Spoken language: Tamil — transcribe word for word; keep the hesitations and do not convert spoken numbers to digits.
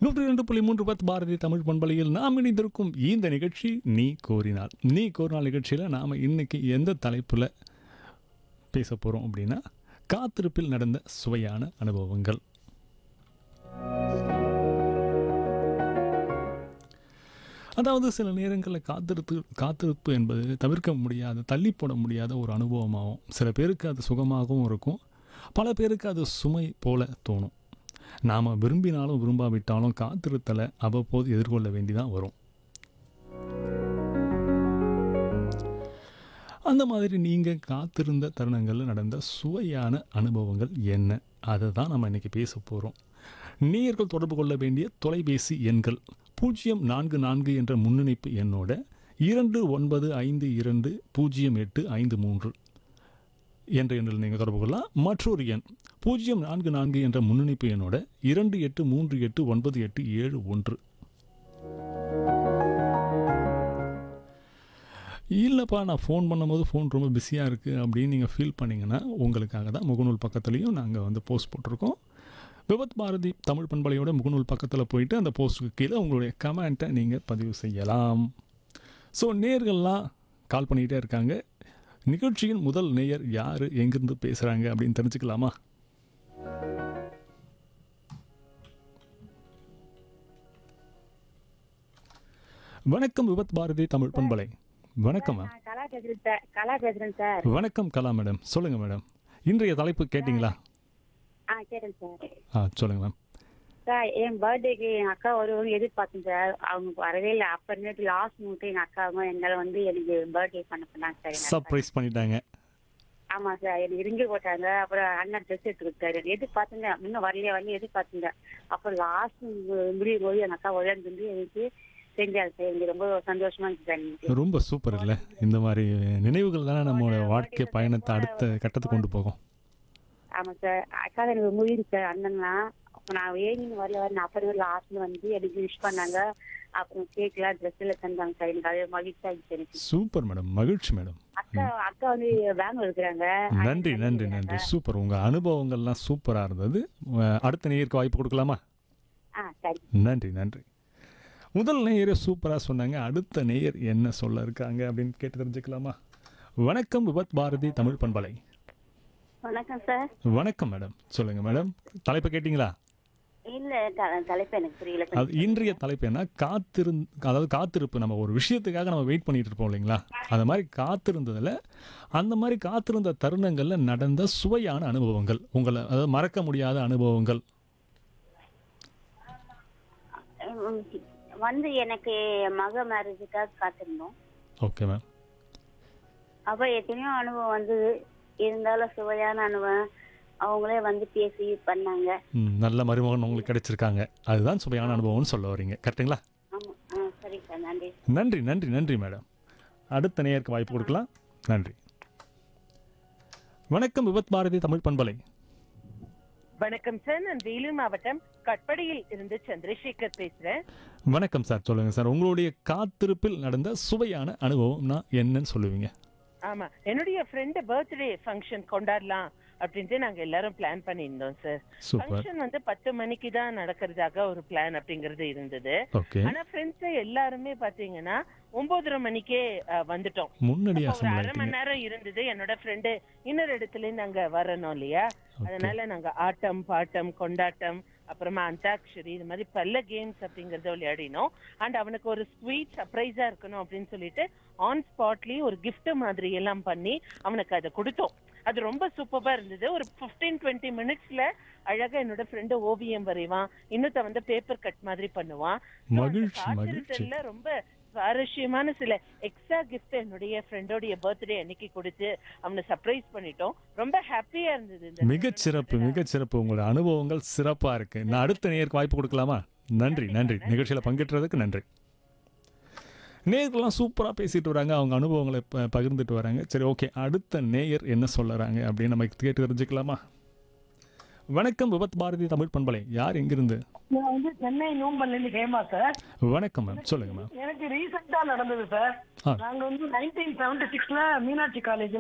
நூற்றி இரண்டு புள்ளி மூன்று பத்து பாரதி தமிழ் பண்பலையில் நாம் இணைந்திருக்கும் இந்த நிகழ்ச்சி நீ கோரினால். நீ கோரினால் நிகழ்ச்சியில் நாம் இன்னைக்கு எந்த தலைப்பில் பேச போகிறோம் அப்படின்னா, காத்திருப்பில் நடந்த சுவையான அனுபவங்கள். அதாவது சில நேரங்களில் காத்திருப்பு காத்திருப்பு என்பது தவிர்க்க முடியாத, தள்ளி போட முடியாத ஒரு அனுபவமாகும். சில பேருக்கு அது சுகமாகவும் இருக்கும், பல பேருக்கு அது சுமை போல தோணும். நாம் விரும்பினாலும் விரும்பாவிட்டாலும் காத்திருத்தலை அவ்வப்போது எதிர்கொள்ள வேண்டிதான் வரும். அந்த மாதிரி நீங்கள் காத்திருந்த தருணங்களில் நடந்த சுவையான அனுபவங்கள் என்ன, அதை தான் நம்ம இன்றைக்கி பேச போகிறோம். நேயர்கள் தொடர்பு கொள்ள வேண்டிய தொலைபேசி எண்கள் பூஜ்ஜியம் நான்கு நான்கு என்ற முன்னிணைப்பு எண்ணோட இரண்டு ஒன்பது ஐந்து இரண்டு பூஜ்ஜியம் எட்டு ஐந்து மூன்று என்ற எண்ணில் நீங்கள் தொடர்பு கொள்ளலாம். மற்றொரு எண் பூஜ்ஜியம் நான்கு நான்கு என்ற முன்னிணைப்பு எண்ணோட இரண்டு எட்டு மூன்று எட்டு ஒன்பது எட்டு ஏழு ஒன்று. இல்லைப்பா, நான் ஃபோன் பண்ணும்போது ஃபோன் ரொம்ப பிஸியாக இருக்குது அப்படின்னு நீங்கள் ஃபீல் பண்ணிங்கன்னா, உங்களுக்காக தான் முகநூல் பக்கத்துலேயும் நாங்கள் வந்து போஸ்ட் போட்டிருக்கோம். விபத் பாரதி தமிழ் பண்பலையோட முகநூல் பக்கத்தில் போயிட்டு அந்த போஸ்ட்டுக்கு கீழே உங்களுடைய கமெண்ட்டை நீங்கள் பதிவு செய்யலாம். ஸோ நேயர்கள்லாம் கால் பண்ணிக்கிட்டே இருக்காங்க. நிகழ்ச்சியின் முதல் நேயர் யார், எங்கிருந்து பேசுகிறாங்க அப்படின்னு தெரிஞ்சுக்கலாமா? வணக்கம் விபத் பாரதி தமிழ் பண்பலை. வணக்கம் மேம். கலா பேசுறேன் சார். கலா பேசுறேன் சார். வணக்கம் கலா மேடம், சொல்லுங்கள் மேடம். இன்றைய தலைப்பு கேட்டிங்களா? ஆ கேட்டேன் சார். ஆ சொல்லுங்கள் மேம். சார், என் பர்த்டேக்கு என் அக்கா வருவாங்க எதிர்பார்த்தேன் சார். அவங்க வரவே இல்லை. அப்புறமேட்டு லாஸ்ட் மினிட் எங்கள் அக்காவும் எங்களை வந்து எனக்கு பர்த்டே பண்ண பண்ணாங்க சார். எங்க அக்கா. சர்ப்ரைஸ் பண்ணிட்டாங்க. ஆமாம் சார், எனக்கு ரிங்கு போட்டாங்க. அப்புறம் அண்ணன் ட்ரெஸ் எடுத்து கொடுத்தாரு. எதிர்பார்த்துங்க, இன்னும் வரலையே வரலையே எதிர்பார்த்துங்க. அப்புறம் லாஸ்ட் முடியும் போது எங்கள் அக்கா உடனே வந்து எனக்கு செஞ்சாரு சார். எனக்கு ரொம்ப சந்தோஷமா இருந்துச்சு சார். எனக்கு ரொம்ப சூப்பர் இல்லை? இந்த மாதிரி நினைவுகள் தானே நம்மளோட வாழ்க்கை பயணத்தை அடுத்த கட்டத்துக்கு கொண்டு போகும். ஆமாம் சார், அக்கா எனக்கு முடியுது சார். அண்ணன்லாம் அப்போ நான் ஏனின்னு வரல வரேன். அப்புறம் லாஸ்ட்ல வந்து எனக்கு விஷ் பண்ணாங்க. அப்புறம் கேக்லாம் ட்ரெஸ் எல்லாம் தந்தாங்க சார். எனக்கு அது மகிழ்ச்சி ஆகிடுச்சு எனக்கு. சூப்பர் மேடம், மகிழ்ச்சி மேடம். அக்கா அக்கா வந்து பெங்களூர் இருக்கிறாங்க. நன்றி நன்றி நன்றி. சூப்பர், உங்கள் அனுபவங்கள்லாம் சூப்பராக இருந்தது. அஹ், அடுத்த நேயருக்கு வாய்ப்பு கொடுக்கலாமா? ஆ சரி. நன்றி நன்றி. முதல் நேயரை சூப்பராக சொன்னாங்க. அடுத்த நேயர் என்ன சொல்ல இருக்காங்க அப்படின்னு கேட்டு தெரிஞ்சுக்கலாமா? வணக்கம் விபத் பாரதி தமிழ் பண்பலை. வணக்கம் சார். வணக்கம் மேடம், சொல்லுங்கள் மேடம். தலைப்பு கேட்டிங்களா? இல்ல தலைப்பு எனக்கு புரியல. அது இன்றைய தலைப்பு என்ன, காத்திருந் அதாவது காத்திருப்பு. நம்ம ஒரு விஷயத்துக்காக நம்ம வெயிட் பண்ணிட்டு இருப்போம் இல்லைங்களா? அந்த மாதிரி காத்திருந்ததில், அந்த மாதிரி காத்திருந்த தருணங்களில் நடந்த சுவையான அனுபவங்கள், உங்களை அதாவது மறக்க முடியாத அனுபவங்கள். வந்து எனக்கு மக மேரேஜுக்காக காத்திருந்தோம். Okay ma'am. அப்போ எத்தனையோ அனுபவம் வந்து இருந்தாலும் சுவையான அனுபவம். அவங்களே வந்து பேசி பண்ணாங்க. ம், நல்ல மருமகன் உங்களுக்கு கிடைச்சிருக்காங்க, அதுதான் சுவையான அனுபவம்னு சொல்ல வரீங்க, கரெக்டுங்களா? ஆமாம். ஆ சரி சார், நன்றி. நன்றி நன்றி நன்றி மேடம். அடுத்த நேயருக்கு வாய்ப்பு கொடுக்கலாம். நன்றி. வணக்கம் விபத் பாரதி தமிழ் பண்பலை. வணக்கம் சார், நான் வேலூர் மாவட்டம் கட்படியில் இருந்து சந்திரசேகர் பேசுறேன். வணக்கம் சார், சொல்லுங்க சார். உங்களுடைய காத்திருப்பில் நடந்த சுவையான அனுபவம்னா என்னன்னு சொல்லுவீங்க? ஆமா, என்னுடைய ஃப்ரெண்டு பர்த்டே ஃபங்க்ஷன் கொண்டாடலாம் அப்படின்ட்டு நாங்க எல்லாரும் பிளான் பண்ணியிருந்தோம் சார். சூப்பர். ஃபங்க்ஷன் வந்து பத்து மணிக்கு தான் நடக்கிறதாக ஒரு பிளான் அப்படிங்கிறது இருந்தது. ஓகே. ஆனா ஃப்ரெண்ட்ஸ் எல்லாருமே பாத்தீங்கன்னா ஒன்பதரை மணிக்கே அஹ், வந்துட்டோம். முன்னாடியே அப்ப ஒரு அரை அசம்பிள் மணி நேரம் இருந்தது. என்னோட ஃப்ரெண்டு இன்னொரு இடத்துல நாங்க வரணும் இல்லையா, அதனால நாங்க ஆட்டம் பாட்டம் கொண்டாட்டம் அப்புறமா அந்தாக்ஷரி இது மாதிரி பல கேம்ஸ் அப்படிங்கறத விளையாடினோம். அண்ட் அவனுக்கு ஒரு ஸ்வீட் சர்ப்ரைஸா இருக்கணும் அப்படின்னு சொல்லிட்டு ஆன் ஸ்பாட்லயே ஒரு கிஃப்ட் மாதிரி எல்லாம் பண்ணி அவனுக்கு அதை கொடுத்தோம். அது ரொம்ப சூப்பரா இருந்தது. ஒரு பிப்டீன் டுவெண்ட்டி மினிட்ஸ்ல அழகா என்னோட ஃப்ரெண்டு ஓவியம் வரைவான், இன்னொருத்த வந்து பேப்பர் கட் மாதிரி பண்ணுவான். மகிழ்ச்சி மகிழ்ச்சி. ரொம்ப சுவாரஸ்யமான சில எக்ஸ்ட்ரா கிஃப்ட் என்னுடைய ஃப்ரெண்டோடைய பர்த்டே அன்னைக்கு கொடுத்து அவனை சர்ப்ரைஸ் பண்ணிட்டோம். ரொம்ப ஹாப்பியா இருந்தது. மிகச்சிறப்பு மிகச்சிறப்பு. உங்களோட அனுபவங்கள் சிறப்பா இருக்கு. நான் அடுத்த நேயருக்கு வாய்ப்பு கொடுக்கலாமா? நன்றி நன்றி. நிகழ்ச்சியில் பங்கேற்றதுக்கு நன்றி. நேயர்கள்லாம் சூப்பராக பேசிட்டு வராங்க, அவங்க அனுபவங்களை ப பகிர்ந்துட்டு வராங்க. சரி, ஓகே. அடுத்த நேயர் என்ன சொல்லுறாங்க அப்படின்னு நம்ம கேட்டு தெரிஞ்சுக்கலாமா? வணக்கம் விபத் பாரதி தமிழ் பண்பலை. யார் எங்கிருந்து? நான் வந்து சென்னை நூம்பல்லேருந்து ஹேமா சார். வணக்கம் மேம், சொல்லுங்க மேம். எனக்கு ரீசெண்டா நடந்தது சார். ஆ. நாங்க வந்து நைன்டீன் செவன்டி சிக்ஸ்ல மீனாட்சி காலேஜ்ல